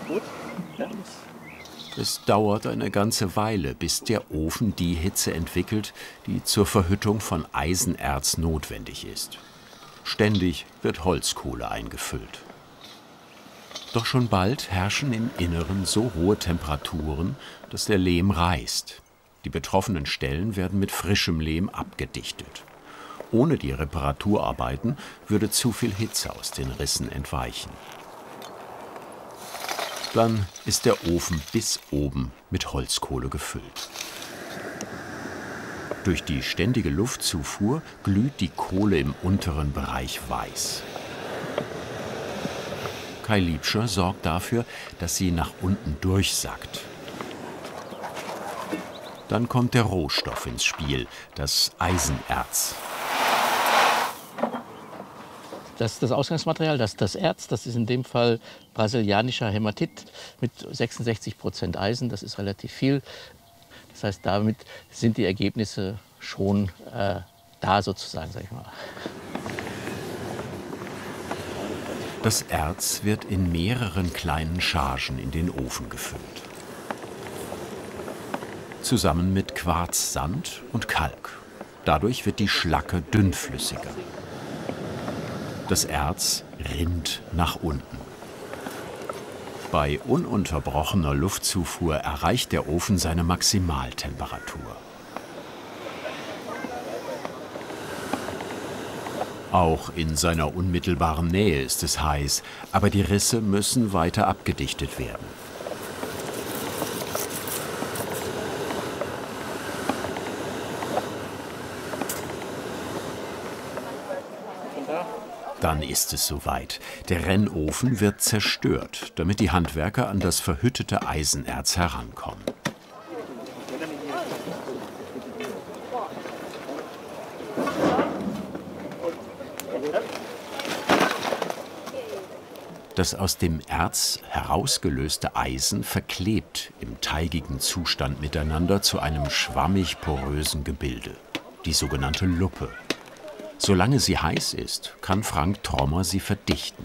gut? Ja. Es dauert eine ganze Weile, bis der Ofen die Hitze entwickelt, die zur Verhüttung von Eisenerz notwendig ist. Ständig wird Holzkohle eingefüllt. Doch schon bald herrschen im Inneren so hohe Temperaturen, dass der Lehm reißt. Die betroffenen Stellen werden mit frischem Lehm abgedichtet. Ohne die Reparaturarbeiten würde zu viel Hitze aus den Rissen entweichen. Dann ist der Ofen bis oben mit Holzkohle gefüllt. Durch die ständige Luftzufuhr glüht die Kohle im unteren Bereich weiß. Kai Liebscher sorgt dafür, dass sie nach unten durchsackt. Dann kommt der Rohstoff ins Spiel, das Eisenerz. Das Ausgangsmaterial, das Erz, das ist in dem Fall brasilianischer Hämatit mit 66% Eisen. Das ist relativ viel. Das heißt, damit sind die Ergebnisse schon da sozusagen, sag ich mal. Das Erz wird in mehreren kleinen Chargen in den Ofen gefüllt. Zusammen mit Quarzsand und Kalk. Dadurch wird die Schlacke dünnflüssiger. Das Erz rinnt nach unten. Bei ununterbrochener Luftzufuhr erreicht der Ofen seine Maximaltemperatur. Auch in seiner unmittelbaren Nähe ist es heiß, aber die Risse müssen weiter abgedichtet werden. Dann ist es soweit. Der Rennofen wird zerstört, damit die Handwerker an das verhüttete Eisenerz herankommen. Das aus dem Erz herausgelöste Eisen verklebt im teigigen Zustand miteinander zu einem schwammig porösen Gebilde, die sogenannte Luppe. Solange sie heiß ist, kann Frank Trommer sie verdichten.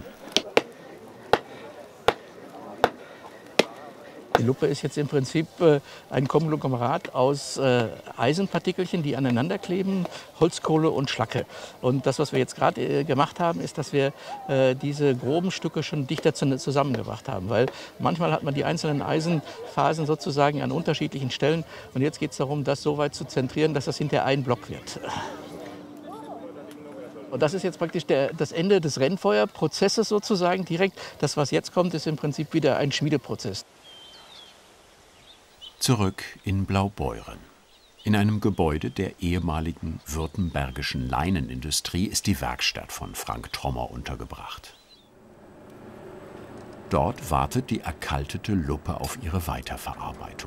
Die Luppe ist jetzt im Prinzip ein Konglomerat aus Eisenpartikelchen, die aneinander kleben, Holzkohle und Schlacke. Und das, was wir jetzt gerade gemacht haben, ist, dass wir diese groben Stücke schon dichter zusammengebracht haben. Weil manchmal hat man die einzelnen Eisenphasen sozusagen an unterschiedlichen Stellen. Und jetzt geht es darum, das so weit zu zentrieren, dass das hinterher ein Block wird. Und das ist jetzt praktisch das Ende des Rennfeuerprozesses sozusagen direkt. Das, was jetzt kommt, ist im Prinzip wieder ein Schmiedeprozess. Zurück in Blaubeuren. In einem Gebäude der ehemaligen württembergischen Leinenindustrie ist die Werkstatt von Frank Trommer untergebracht. Dort wartet die erkaltete Luppe auf ihre Weiterverarbeitung.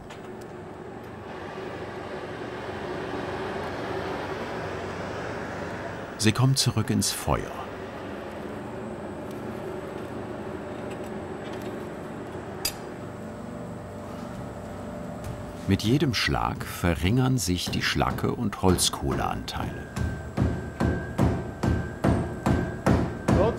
Sie kommt zurück ins Feuer. Mit jedem Schlag verringern sich die Schlacke- und Holzkohleanteile. Gut.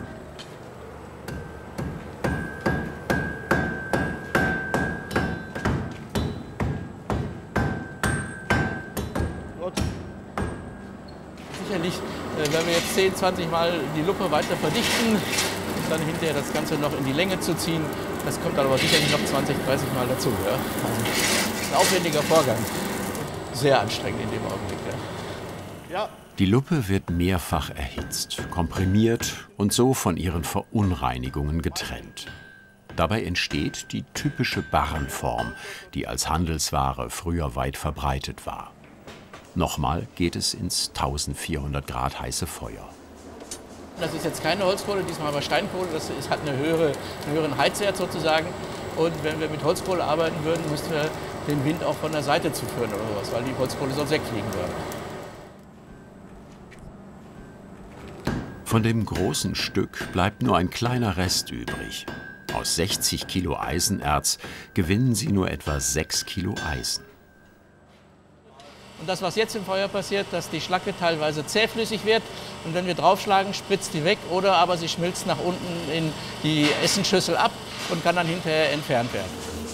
Gut. Sicherlich, wenn wir jetzt 10, 20 Mal die Luppe weiter verdichten und dann hinterher das Ganze noch in die Länge zu ziehen, das kommt dann aber sicherlich noch 20, 30 Mal dazu. Ja? Also, ein aufwendiger Vorgang. Sehr anstrengend in dem Augenblick. Ja. Die Luppe wird mehrfach erhitzt, komprimiert und so von ihren Verunreinigungen getrennt. Dabei entsteht die typische Barrenform, die als Handelsware früher weit verbreitet war. Nochmal geht es ins 1400 Grad heiße Feuer. Das ist jetzt keine Holzkohle, diesmal aber Steinkohle. Das hat einen höheren Heizwert sozusagen. Und wenn wir mit Holzkohle arbeiten würden, müssten wir den Wind auch von der Seite zuführen oder sowas, weil die Holzkohle sonst wegfliegen würde. Von dem großen Stück bleibt nur ein kleiner Rest übrig. Aus 60 Kilo Eisenerz gewinnen sie nur etwa 6 Kilo Eisen. Und das, was jetzt im Feuer passiert, dass die Schlacke teilweise zähflüssig wird und wenn wir draufschlagen, spritzt die weg oder aber sie schmilzt nach unten in die Essenschüssel ab und kann dann hinterher entfernt werden.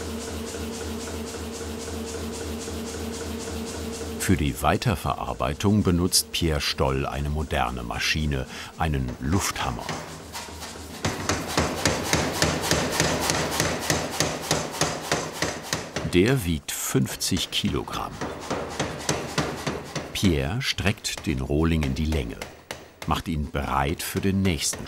Für die Weiterverarbeitung benutzt Pierre Stoll eine moderne Maschine, einen Lufthammer. Der wiegt 50 Kilogramm. Pierre streckt den Rohling in die Länge, macht ihn bereit für den nächsten